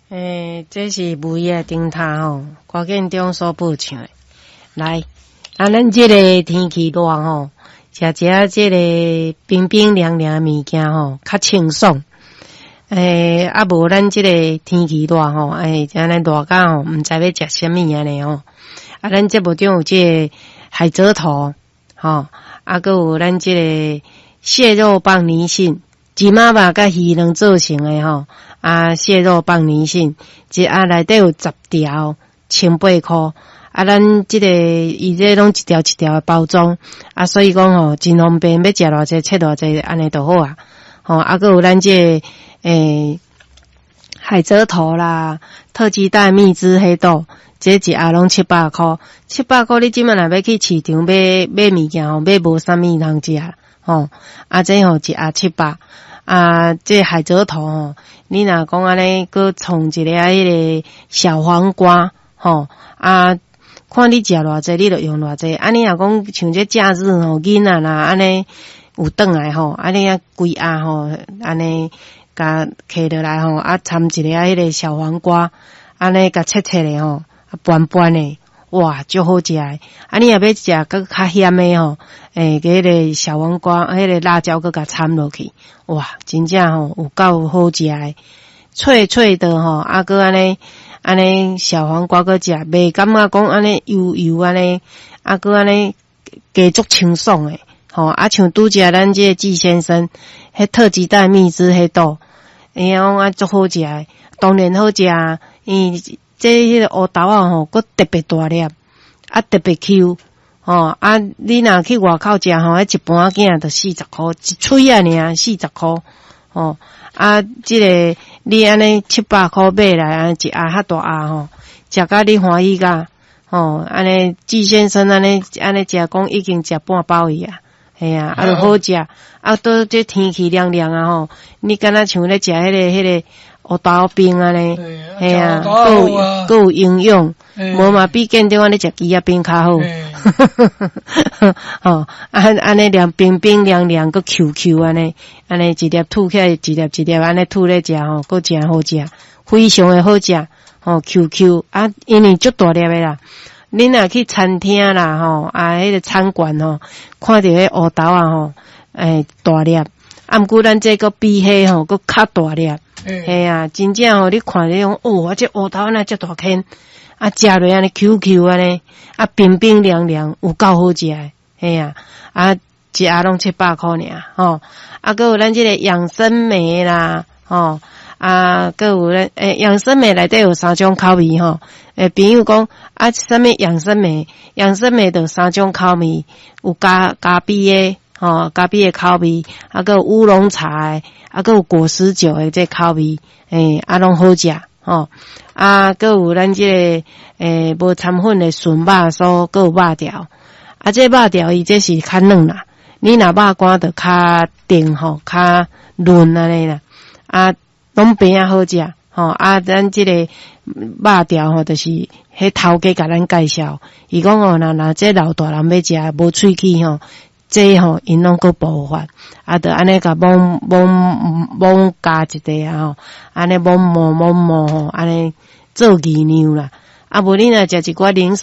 这是母语的顶塔吼，歌建中所播唱的。来，咱这个天气热吼，食这个冰冰凉凉的物件吼，较清爽。无咱这个天气热吼，安尼热到吼，毋知要食啥物安尼吼。咱节目中有这个海蜇头吼，还有咱这个蟹肉棒泥杏，鸡妈肉甲鱼卵做成的吼。蟹肉棒泥杏，一内底有10条，1,800块。咱这个伊这拢一条一条的包装，所以讲吼，真方便，要食偌济切偌济，安尼就好啊。还有咱这海蜇头啦，特级带蜜汁黑豆，这一拢700块。700块，你即满若要去市场买物件吼，买无啥物通食吼。这吼一700。这海蜇头吼，你若讲安尼，搁创一个迄个小黄瓜吼，看你食偌济，你就用偌济。你若讲像这假日吼，囡仔啦安尼有转来吼，你规吼，安尼甲摕落来吼，掺一个迄个小黄瓜，安尼甲切咧吼，拌拌诶。哇，足好食诶！你若要食搁较咸诶吼，迄个小黄瓜，迄个辣椒搁甲掺落去，哇，真正吼有够好食诶，脆脆的吼，搁安尼小黄瓜搁食，袂感觉讲安尼油油安尼，搁安尼加足清爽诶，吼，像拄则咱这个季先生，迄特级带蜜汁迄豆，讲足好食诶，当然好食啊，这迄个乌豆吼，佫特别大粒，特别 Q， 吼，你若去外口食吼，一盘囝就40块，一喙尔40块，吼，这个你安尼700块买来，一盒较大盒吼，食甲你欢喜甲，吼，安尼季先生安尼食讲已经食半包伊啊，嘿啊，就好食，到这天气凉凉吼，你敢若像咧食迄个。乌豆冰安尼，嘿啊，够有营养，无嘛比见着安尼食鸡仔冰较好。吼，安尼凉冰冰凉凉，够 QQ 安尼一粒吐起来，一粒安尼吐咧食吼，够真好食，非常的好食。吼 QQ 因为足大粒的啦，你若去餐厅啦吼，迄个餐馆吼，看到迄乌豆吼，大粒，毋过咱这个比迄吼，够较大粒。嘿啊，真正吼，你看这种这乌豆那遮大颗，食落安尼 QQ 安尼，冰冰凉凉，有够好食诶。嘿啊，一盒拢700块尔，吼，搁有咱这个养生梅啦，吼，搁有咱养生梅内底有3种口味吼，朋友讲啥物养生梅？养生梅就3种口味，有咖啡诶。吼，咖啡的口味，搁有乌龙茶诶，搁有果实酒诶，这口味，拢好食，吼，搁有咱这个无掺粉的纯肉酥，搁有肉条，这肉条伊这是较软啦，你若肉干就较硬吼，较润安尼啦，拢变好食，吼，咱这个肉条吼，就是迄头家甲咱介绍，伊讲吼，若这老大人要食无喙齿吼。这吼，因拢个无法，就安尼甲蒙加一个吼，安尼蒙吼，安尼做鱼娘啦，无你若食一寡零食。